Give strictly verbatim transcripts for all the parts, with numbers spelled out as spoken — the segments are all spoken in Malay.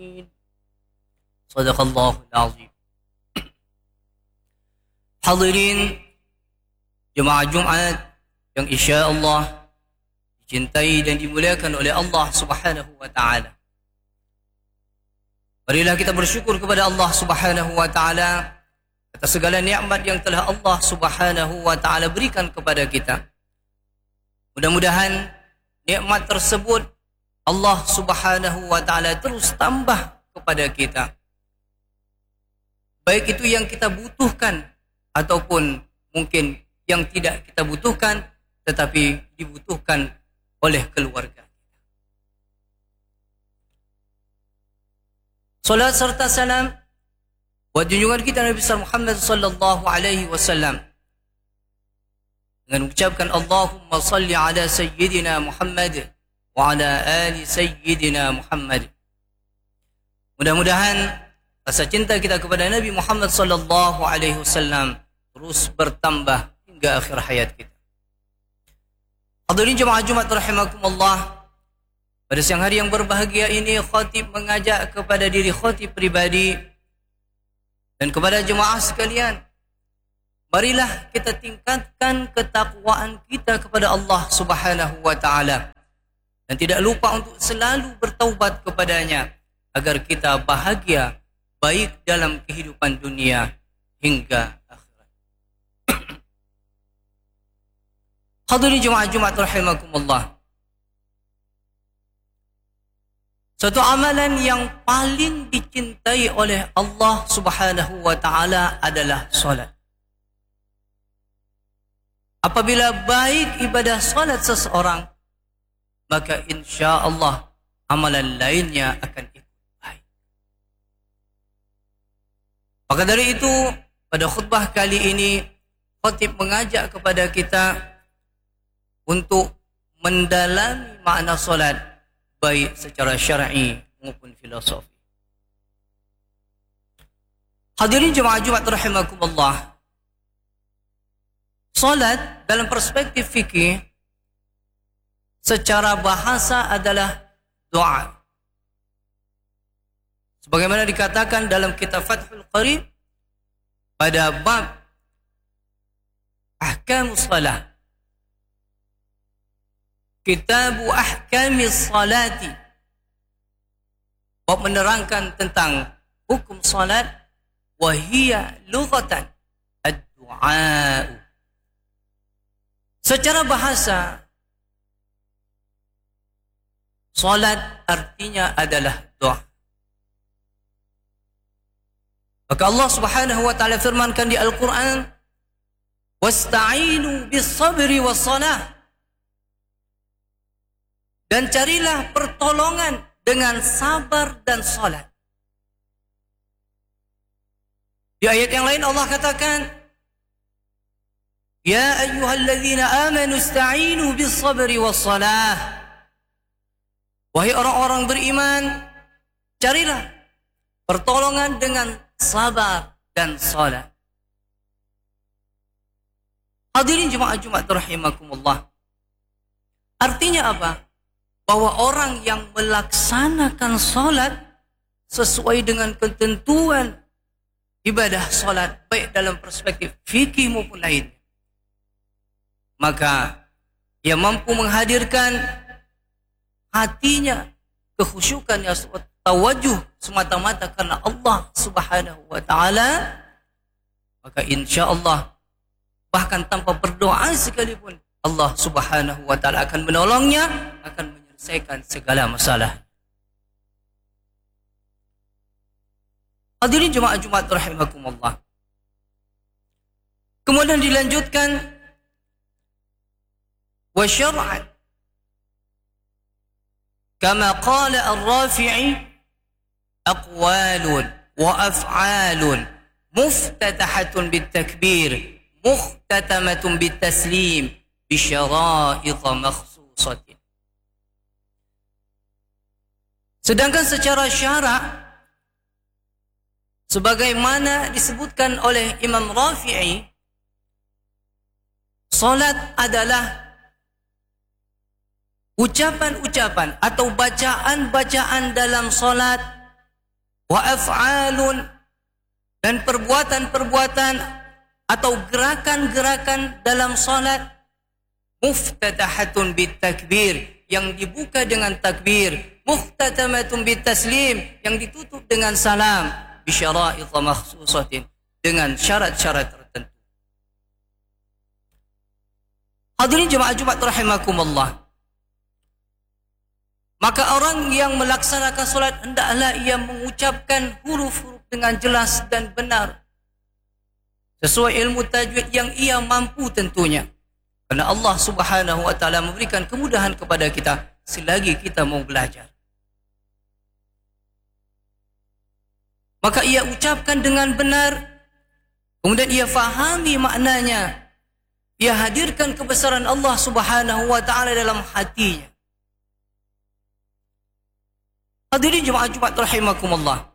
العالمين. صدق الله العظيم. Hadirin jemaah Jumat yang insya-Allah dicintai dan dimuliakan oleh Allah Subhanahu wa taala. Marilah kita bersyukur kepada Allah Subhanahu wa taala atas segala nikmat yang telah Allah Subhanahu wa taala berikan kepada kita. Mudah-mudahan nikmat tersebut Allah Subhanahu wa taala terus tambah kepada kita. Baik itu yang kita butuhkan ataupun mungkin yang tidak kita butuhkan tetapi dibutuhkan oleh keluarga. Salat serta salam buat junjungan kita Nabi Muhammad sallallahu alaihi wasallam dengan mengucapkan Allahumma salli ala sayyidina Muhammad wa ala ali sayyidina Muhammad. Mudah-mudahan rasa cinta kita kepada Nabi Muhammad sallallahu alaihi wasallam terus bertambah hingga akhir hayat kita. Hadirin jemaah Jumat rahimakumullah. Pada siang hari yang berbahagia ini khatib mengajak kepada diri khatib pribadi dan kepada jemaah sekalian, marilah kita tingkatkan ketakwaan kita kepada Allah Subhanahu wa taala dan tidak lupa untuk selalu bertaubat kepadanya agar kita bahagia baik dalam kehidupan dunia hingga akhirat. Hadirin jemaah Jumat rahimakumullah. Satu amalan yang paling dicintai oleh Allah Subhanahu wa taala adalah salat. Apabila baik ibadah salat seseorang, maka insya-Allah amalan lainnya akan ikut baik. Maka dari itu, pada khutbah kali ini khatib mengajak kepada kita untuk mendalami makna salat baik secara syar'i maupun filosofi. Hadirin jemaah Jumat rahimakumullah. Salat dalam perspektif fikih secara bahasa adalah doa. Sebagaimana dikatakan dalam kitab Fathul Qarib pada bab Ahkamus Salah. Kitabu Ahkamis Salati. Bab menerangkan tentang hukum salat wa hiya lughatan ad-du'a. Secara bahasa salat artinya adalah doa. Maka Allah Subhanahu wa taala firmankan di Al-Qur'an, "Wasta'inu bis-sabri was-salah." Dan carilah pertolongan dengan sabar dan salat. Di ayat yang lain Allah katakan, "Ya ayyuhalladzina amanu ista'inu bis-sabri was-salah." Wahai orang-orang beriman, carilah pertolongan dengan sabar dan salat. Hadirin jemaah Jumat rahimakumullah. Artinya apa? Bahwa orang yang melaksanakan salat sesuai dengan ketentuan ibadah salat baik dalam perspektif fikih maupun lain, maka ia mampu menghadirkan hatinya kekhusyukan yang tawajuh semata-mata karena Allah Subhanahu wa taala, maka insya-Allah bahkan tanpa berdoa sekalipun Allah Subhanahu wa taala akan menolongnya, akan menyelesaikan segala masalah. Hadirin jemaah Jumat rahimakumullah. Kemudian dilanjutkan wa syar'an kama qala ar-Rafi'i aqwalun wa af'alun muftatahatun bit-takbir mukhtatamatun bit-taslim bi syara'idh makhsusatin. Sedangkan secara syarak sebagaimana disebutkan oleh Imam Rafi'i, salat adalah ucapan-ucapan atau bacaan-bacaan dalam salat wa af'alun, dan perbuatan-perbuatan atau gerakan-gerakan dalam salat, muftatahatun bitakbir, yang dibuka dengan takbir, muhtatamatun bitaslim, yang ditutup dengan salam, bisyara'id makhsusatin, dengan syarat-syarat tertentu. Hadirin jemaah Jumat rahimakumullah. Maka orang yang melaksanakan solat hendaklah ia mengucapkan huruf-huruf dengan jelas dan benar, sesuai ilmu tajwid yang ia mampu tentunya. Karena Allah Subhanahu wa taala memberikan kemudahan kepada kita selagi kita mau belajar. Maka ia ucapkan dengan benar, kemudian ia fahami maknanya. Ia hadirkan kebesaran Allah Subhanahu wa taala dalam hatinya. Hadirin jemaah Jumat rahimakumullah.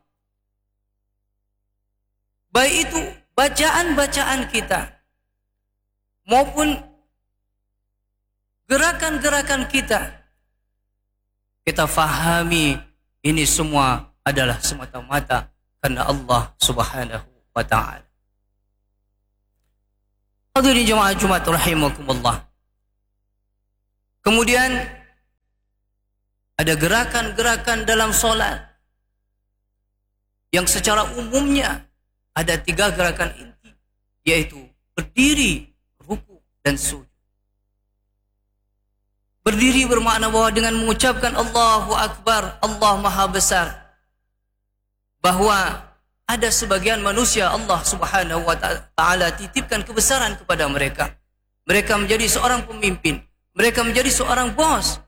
Baik itu bacaan-bacaan kita maupun gerakan-gerakan kita, kita fahami ini semua adalah semata-mata karena Allah Subhanahu wa taala. Hadirin jemaah Jumat rahimakumullah. Kemudian ada gerakan-gerakan dalam solat yang secara umumnya ada tiga gerakan inti, yaitu berdiri, ruku, dan sujud. Berdiri bermakna bahwa dengan mengucapkan Allahu Akbar, Allah Maha Besar, bahwa ada sebagian manusia Allah Subhanahu wa taala titipkan kebesaran kepada mereka. Mereka menjadi seorang pemimpin, mereka menjadi seorang bos.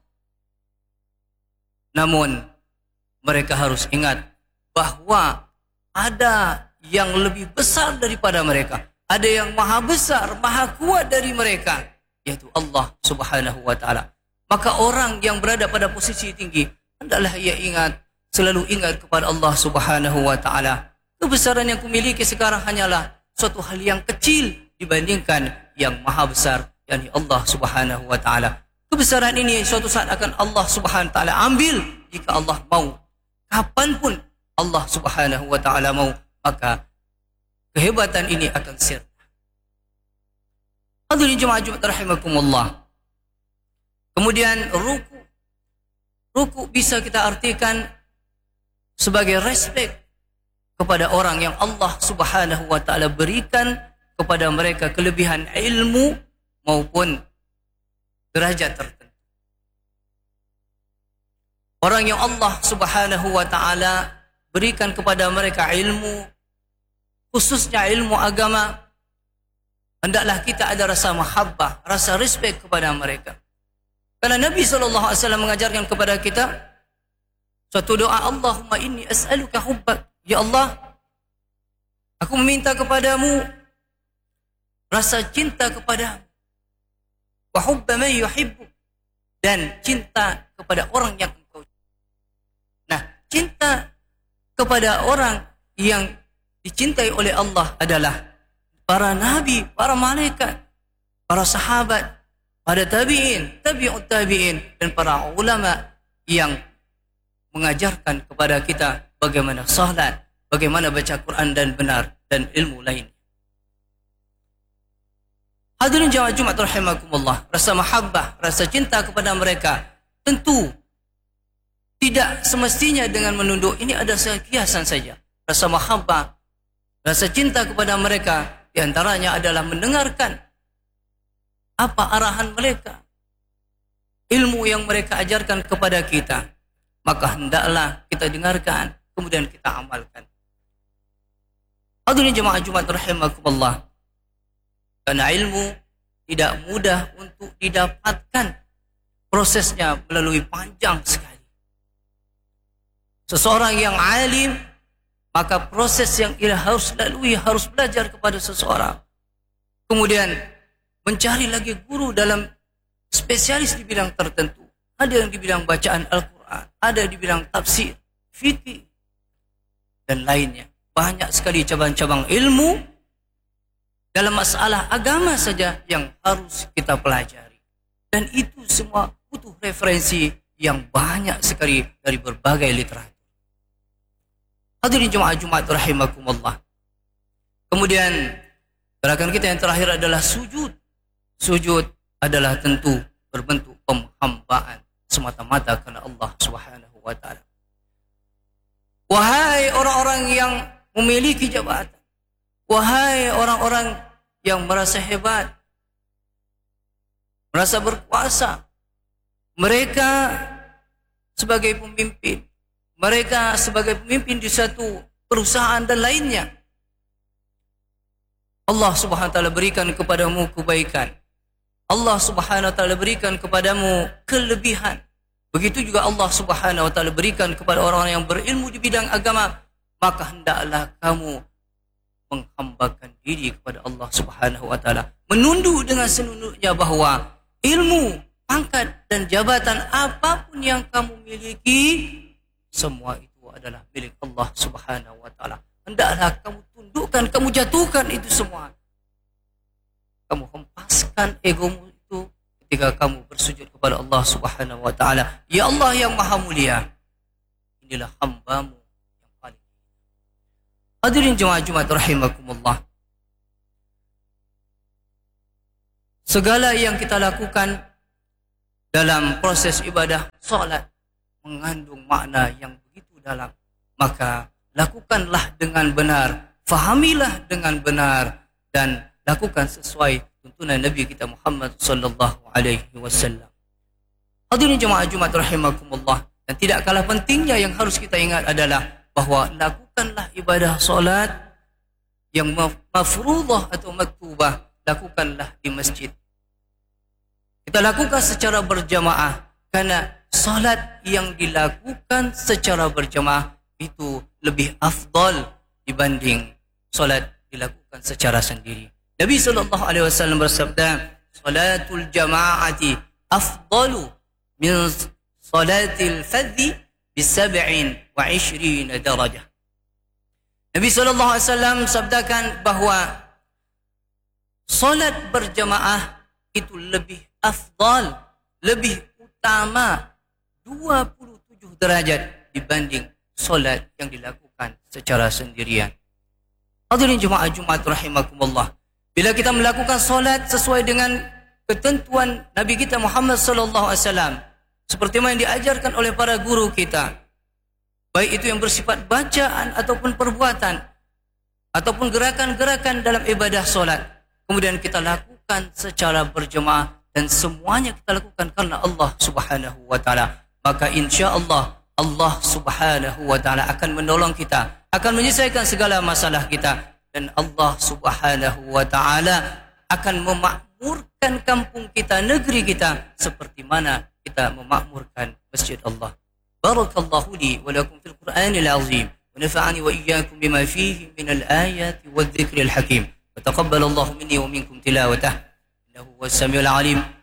Namun mereka harus ingat bahwa ada yang lebih besar daripada mereka, ada yang maha besar, maha kuat dari mereka, yaitu Allah Subhanahu wa taala. Maka orang yang berada pada posisi tinggi hendaklah ia ingat, selalu ingat kepada Allah Subhanahu wa taala. Kebesaran yang kumiliki sekarang hanyalah suatu hal yang kecil dibandingkan yang maha besar, yakni Allah Subhanahu wa taala. Kebesaran ini suatu saat akan Allah Subhanahu wa taala ambil jika Allah mau. Kapanpun Allah Subhanahu wa taala mau, maka kehebatan ini akan sirna. Hadirin jemaah Jumat rahimakumullah. Kemudian ruku. Ruku bisa kita artikan sebagai respect kepada orang yang Allah Subhanahu wa taala berikan kepada mereka kelebihan ilmu maupun derajat tertentu. Orang yang Allah Subhanahu wa taala berikan kepada mereka ilmu, khususnya ilmu agama, hendaklah kita ada rasa mahabbah, rasa respect kepada mereka. Karena Nabi sallallahu alaihi wasallam mengajarkan kepada kita suatu doa, Allahumma inni as'aluka hubbak. Ya Allah, aku meminta kepadamu rasa cinta kepadamu. Wa hubba man yuhibbu, dan cinta kepada orang yang engkau. Nah, cinta kepada orang yang dicintai oleh Allah adalah para nabi, para malaikat, para sahabat, para tabi'in, tabi'ut tabi'in, dan para ulama yang mengajarkan kepada kita bagaimana salat, bagaimana baca Quran dan benar, dan ilmu lain. Hadirin jemaah Jumat rahimakumullah, rasa mahabbah, rasa cinta kepada mereka tentu tidak semestinya dengan menunduk. Ini ada kiasan saja. Rasa mahabbah, rasa cinta kepada mereka diantaranya adalah mendengarkan apa arahan mereka, ilmu yang mereka ajarkan kepada kita, maka hendaklah kita dengarkan, kemudian kita amalkan. Hadirin jemaah Jumat rahimakumullah, karena ilmu tidak mudah untuk didapatkan, prosesnya melalui panjang sekali. Seseorang yang alim, maka proses yang ia harus lalui, harus belajar kepada seseorang. Kemudian mencari lagi guru dalam spesialis di bidang tertentu. Ada yang di bidang bacaan Al-Quran, ada di bidang tafsir, fikih, dan lainnya. Banyak sekali cabang-cabang ilmu dalam masalah agama saja yang harus kita pelajari. Dan itu semua butuh referensi yang banyak sekali dari berbagai literatur. Hadirin jemaah Jumat rahimakumullah. Kemudian gerakan kita yang terakhir adalah sujud. Sujud adalah tentu berbentuk penghambaan semata-mata karena Allah Subhanahu wa taala. Wahai orang-orang yang memiliki jabatan, wahai orang-orang yang merasa hebat, merasa berkuasa, mereka sebagai pemimpin, mereka sebagai pemimpin di satu perusahaan dan lainnya, Allah Subhanahu wa taala berikan kepadamu kebaikan. Allah Subhanahu wa taala berikan kepadamu kelebihan. Begitu juga Allah Subhanahu wa taala berikan kepada orang-orang yang berilmu di bidang agama, maka hendaklah kamu menghambakan diri kepada Allah Subhanahu wa taala, menunduk dengan senunduknya bahwa ilmu, pangkat dan jabatan apapun yang kamu miliki, semua itu adalah milik Allah Subhanahu wa taala. Hendaklah kamu tundukkan, kamu jatuhkan itu semua. Kamu hempaskan egomu itu ketika kamu bersujud kepada Allah Subhanahu wa taala. Ya Allah yang Maha Mulia, inilah hamba-Mu yang paling. Hadirin jemaah Jumat rahimakumullah. Segala yang kita lakukan dalam proses ibadah salat mengandung makna yang begitu dalam, maka lakukanlah dengan benar, fahamilah dengan benar, dan lakukan sesuai tuntunan Nabi kita Muhammad sallallahu alaihi wasallam. Hadirin jemaah Jumat rahimakumullah, dan tidak kalah pentingnya yang harus kita ingat adalah bahwa lakukanlah ibadah solat yang mafruḍah atau maktubah, lakukanlah di masjid. Kita lakukan secara berjamaah, karena solat yang dilakukan secara berjamaah itu lebih afdal dibanding solat dilakukan secara sendiri. Nabi sallallahu alaihi wasallam bersabda, "Salatul jama'ati afdalu min salatil fadhi bi sab'in wa ishrina darajah." Nabi sallallahu alaihi wasallam sabdakan bahwa salat berjamaah itu lebih afdal, lebih utama dua puluh tujuh derajat dibanding salat yang dilakukan secara sendirian. Hadirin jemaah Jumat rahimakumullah, bila kita melakukan solat sesuai dengan ketentuan Nabi kita Muhammad sallallahu alaihi wasallam, seperti yang diajarkan oleh para guru kita, baik itu yang bersifat bacaan ataupun perbuatan ataupun gerakan-gerakan dalam ibadah solat, kemudian kita lakukan secara berjemaah dan semuanya kita lakukan karena Allah Subhanahu wa taala, maka insya-Allah Allah Subhanahu wa taala akan menolong kita, akan menyelesaikan segala masalah kita, dan Allah Subhanahu wa taala akan memakmurkan kampung kita, negeri kita, seperti mana kita memakmurkan masjid Allah. Barakallahu li wa lakum fil Qur'anil azim, wa nafa'ani wa iyyakum bima fihi minal ayati wadh-dhikril hakim. Wa taqabbalallahu minni wa minkum tilawatahu, innahu was samiul alim.